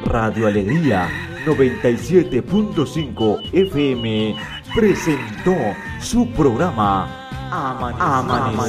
Radio Alegría 97.5 FM presentó su programa Amanecer.